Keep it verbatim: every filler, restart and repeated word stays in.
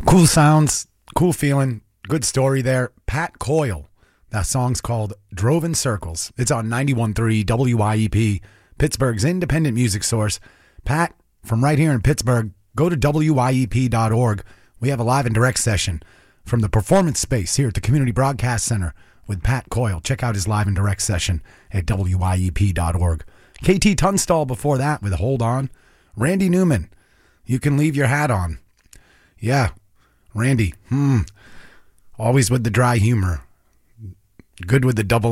Cool sounds, cool feeling, good story there. Pat Coyle. That song's called Drove in Circles. It's on ninety-one point three W I E P, Pittsburgh's independent music source. Pat, from right here in Pittsburgh, go to W I E P dot org. We have a live and direct session from the Performance Space here at the Community Broadcast Center with Pat Coyle. Check out his live and direct session at W I E P dot org. K T Tunstall before that with Hold On. Randy Newman, You Can Leave Your Hat On. Yeah, Randy, hmm, always with the dry humor. Good with the double